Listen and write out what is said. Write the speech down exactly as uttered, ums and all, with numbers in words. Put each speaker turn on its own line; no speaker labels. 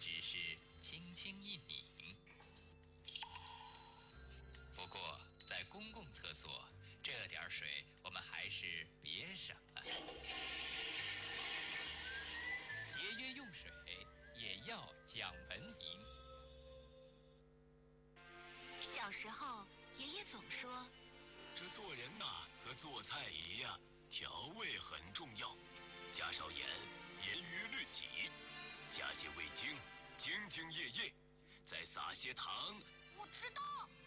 只是轻轻一抿。不过，在公共厕所，这点水我们还是别省了。节约用水，也要讲文明。
小时候，爷爷总说，
这做人呐，和做菜一样，调味很重要。加少盐，严于律己；加些味精，兢兢业业；再撒些糖。
我知道。